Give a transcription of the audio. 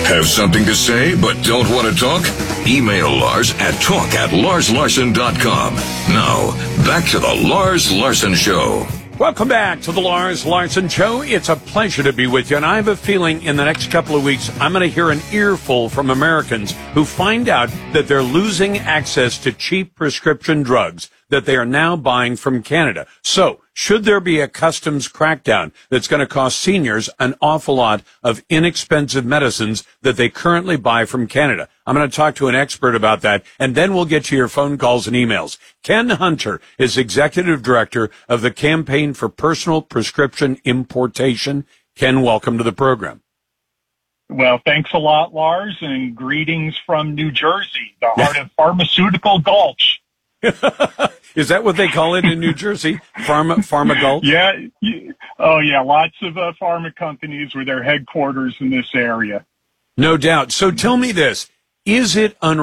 Have something to say but don't want to talk? Email Lars at talk@larslarson.com. Now, back to the Lars Larson Show. Welcome back to the Lars Larson Show. It's a pleasure to be with you, and I have a feeling in the next couple of weeks I'm going to hear an earful from Americans who find out that they're losing access to cheap prescription drugs that they are now buying from Canada. So, should there be a customs crackdown that's going to cost seniors an awful lot of inexpensive medicines that they currently buy from Canada? I'm going to talk to an expert about that, and then we'll get to your phone calls and emails. Ken Hunter is Executive Director of the Campaign for Personal Prescription Importation. Ken, welcome to the program. Well, thanks a lot, Lars, and greetings from New Jersey, the heart of Pharmaceutical Gulch. Is that what they call it in New Jersey? Pharma Gulch? Yeah. Oh, yeah. Lots of pharma companies with their headquarters in this area. No doubt. So tell me this. Is it